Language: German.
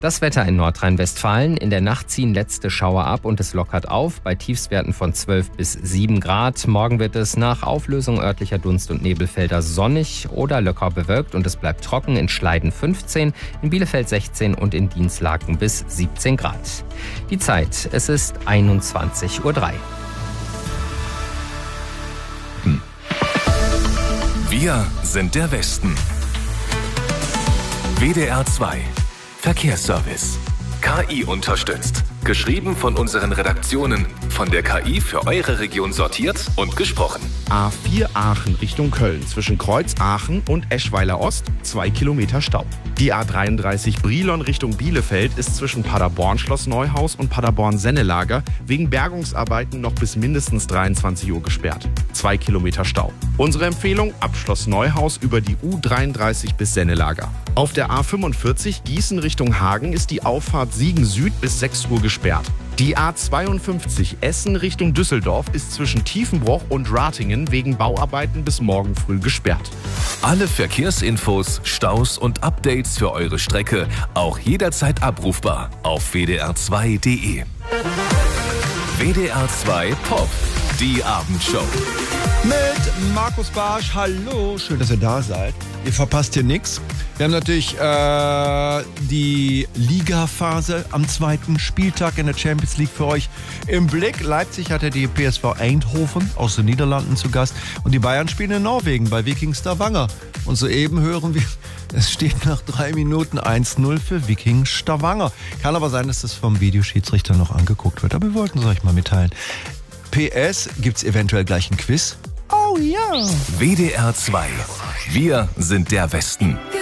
Das Wetter in Nordrhein-Westfalen. In der Nacht ziehen letzte Schauer ab und es lockert auf bei Tiefstwerten von 12 bis 7 Grad. Morgen wird es nach Auflösung örtlicher Dunst- und Nebelfelder sonnig oder locker bewölkt und es bleibt trocken. In Schleiden 15, in Bielefeld 16 und in Dinslaken bis 17 Grad. Die Zeit, es ist 21:03 Uhr. Wir sind der Westen. WDR 2 Verkehrsservice. KI unterstützt. Geschrieben von unseren Redaktionen. Von der KI für eure Region sortiert und gesprochen. A4 Aachen Richtung Köln. Zwischen Kreuz Aachen und Eschweiler Ost 2 Kilometer Stau. Die A33 Brilon Richtung Bielefeld ist zwischen Paderborn Schloss Neuhaus und Paderborn Sennelager wegen Bergungsarbeiten noch bis mindestens 23 Uhr gesperrt. 2 Kilometer Stau. Unsere Empfehlung: ab Schloss Neuhaus über die U33 bis Sennelager. Auf der A45 Gießen Richtung Hagen ist die Auffahrt Siegen Süd bis 6 Uhr gesperrt. Die A52 Essen Richtung Düsseldorf ist zwischen Tiefenbroich und Ratingen wegen Bauarbeiten bis morgen früh gesperrt. Alle Verkehrsinfos, Staus und Updates für eure Strecke auch jederzeit abrufbar auf wdr2.de. WDR 2 Pop, die Abendshow. Mit Markus Barsch. Hallo, schön, dass ihr da seid. Ihr verpasst hier nichts. Wir haben natürlich die Ligaphase am zweiten Spieltag in der Champions League für euch im Blick. Leipzig hatte die PSV Eindhoven aus den Niederlanden zu Gast und die Bayern spielen in Norwegen bei Viking Stavanger. Und soeben hören wir, es steht nach 3 Minuten 1:0 für Viking Stavanger. Kann aber sein, dass das vom Videoschiedsrichter noch angeguckt wird, aber wir wollten es euch mal mitteilen. PS, gibt's eventuell gleich ein Quiz? Oh ja! WDR 2. Wir sind der Westen.